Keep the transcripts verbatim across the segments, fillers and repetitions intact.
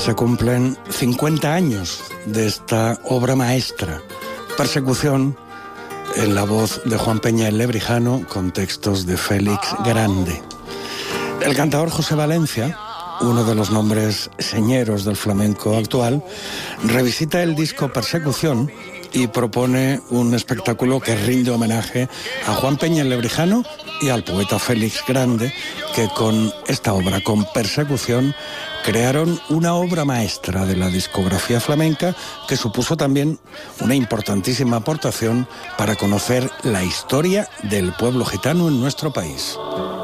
Se cumplen cincuenta años de esta obra maestra, Persecución, en la voz de Juan Peña el Lebrijano, con textos de Félix Grande. El cantador José Valencia, uno de los nombres señeros del flamenco actual, revisita el disco Persecución y propone un espectáculo que rinde homenaje a Juan Peña el Lebrijano y al poeta Félix Grande, que con esta obra, con Persecución, crearon una obra maestra de la discografía flamenca que supuso también una importantísima aportación para conocer la historia del pueblo gitano en nuestro país.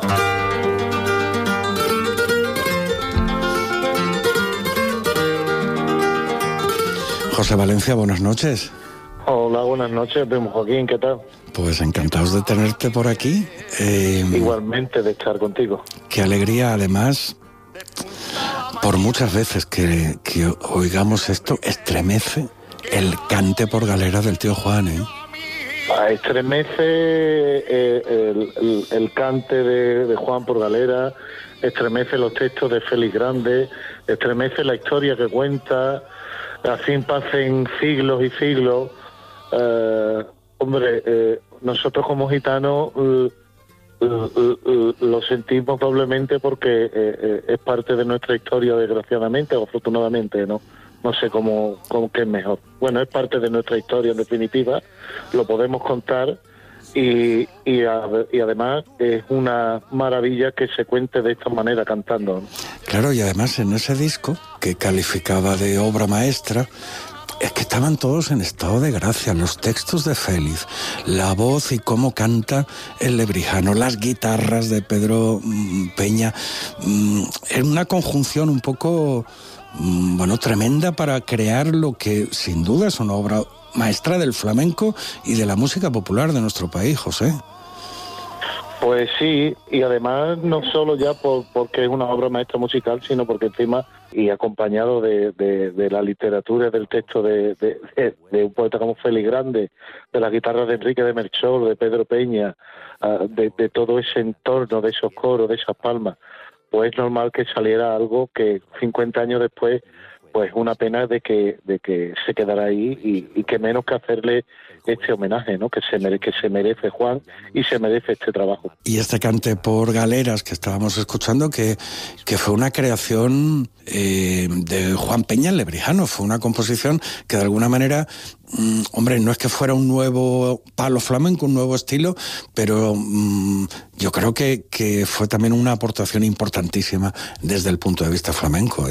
José Valencia, buenas noches. Hola, buenas noches, primo Joaquín, ¿qué tal? Pues encantados de tenerte por aquí. Eh, Igualmente de estar contigo. Qué alegría, además, por muchas veces que, que oigamos esto, estremece el cante por galera del tío Juan, ¿eh? Estremece eh, el, el, el cante de, de Juan por galera, estremece los textos de Félix Grande, estremece la historia que cuenta. Así pasen siglos y siglos. Eh, hombre, eh, nosotros como gitanos eh, eh, eh, lo sentimos doblemente porque eh, eh, es parte de nuestra historia, desgraciadamente o afortunadamente, ¿no? No sé cómo, cómo qué es mejor. Bueno, es parte de nuestra historia en definitiva, lo podemos contar y, y, a, y además es una maravilla que se cuente de esta manera cantando, ¿no? Claro, y además en ese disco que calificaba de obra maestra, es que estaban todos en estado de gracia, los textos de Félix, la voz y cómo canta el Lebrijano, las guitarras de Pedro mmm, Peña, mmm, en una conjunción un poco, mmm, bueno, tremenda para crear lo que sin duda es una obra maestra del flamenco y de la música popular de nuestro país, José. Pues sí, y además no solo ya por, porque es una obra maestra musical, sino porque encima, y acompañado de, de, de la literatura, del texto de, de, de, de un poeta como Félix Grande, de las guitarras de Enrique de Melchor, de Pedro Peña, uh, de, de todo ese entorno, de esos coros, de esas palmas, pues es normal que saliera algo que cincuenta años después, pues una pena de que de que se quedara ahí y, y que menos que hacerle este homenaje, ¿no? Que se mere, que se merece Juan y se merece este trabajo. Y este cante por galeras que estábamos escuchando, que, que fue una creación eh, de Juan Peña el Lebrijano, fue una composición que de alguna manera, mmm, hombre, no es que fuera un nuevo palo flamenco, un nuevo estilo, pero mmm, yo creo que, que fue también una aportación importantísima desde el punto de vista flamenco, ¿eh?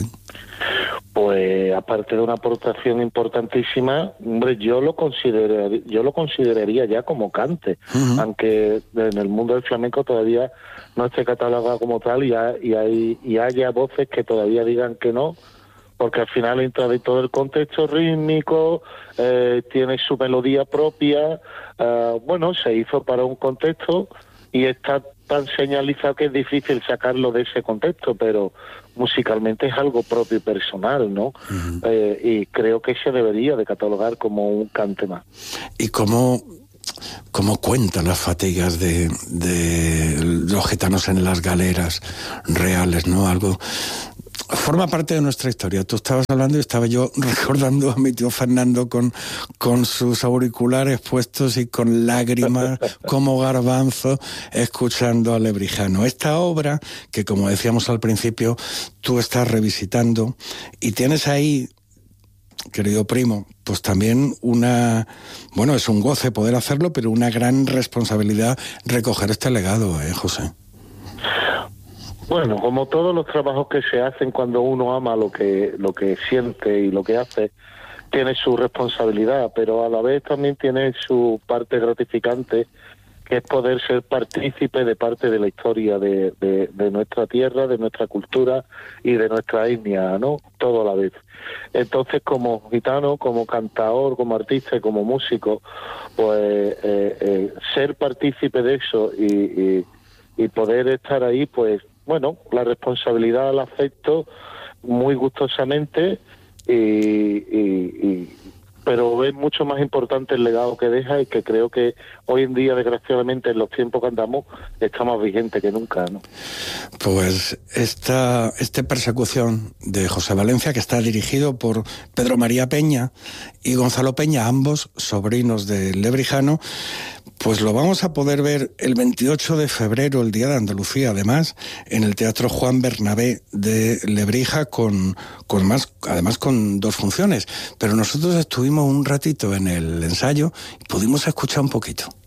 Pues aparte de una aportación importantísima, hombre, yo lo consideraría, yo lo consideraría ya como cante, uh-huh. Aunque en el mundo del flamenco todavía no esté catalogado como tal y, hay, y, hay, y haya voces que todavía digan que no, porque al final entra de todo el contexto rítmico, eh, tiene su melodía propia, uh, bueno, se hizo para un contexto y está tan señalizado que es difícil sacarlo de ese contexto, pero musicalmente es algo propio y personal, ¿no? Uh-huh. Eh, y creo que se debería de catalogar como un cante más. ¿Y cómo, cómo cuenta las fatigas de, de los gitanos en las galeras reales, ¿no? Algo... Forma parte de nuestra historia. Tú estabas hablando y estaba yo recordando a mi tío Fernando con, con sus auriculares puestos y con lágrimas como garbanzo escuchando al Lebrijano. Esta obra que, como decíamos al principio, tú estás revisitando y tienes ahí, querido primo, pues también una... Bueno, es un goce poder hacerlo, pero una gran responsabilidad recoger este legado, ¿eh, José? Bueno, como todos los trabajos que se hacen cuando uno ama lo que lo que siente y lo que hace, tiene su responsabilidad, pero a la vez también tiene su parte gratificante, que es poder ser partícipe de parte de la historia de, de, de nuestra tierra, de nuestra cultura y de nuestra etnia, ¿no? Todo a la vez. Entonces, como gitano, como cantador, como artista y como músico, pues eh, eh, ser partícipe de eso y, y, y poder estar ahí, pues bueno, la responsabilidad la acepto muy gustosamente y, y, y, pero es mucho más importante el legado que deja y que creo que hoy en día, desgraciadamente, en los tiempos que andamos, está más vigente que nunca, ¿no? Pues esta, esta persecución de José Valencia, que está dirigido por Pedro María Peña y Gonzalo Peña, ambos sobrinos del Lebrijano, pues lo vamos a poder ver el veintiocho de febrero, el Día de Andalucía, además, en el Teatro Juan Bernabé de Lebrija, con, con más, además con dos funciones. Pero nosotros estuvimos un ratito en el ensayo y pudimos escuchar un poquito.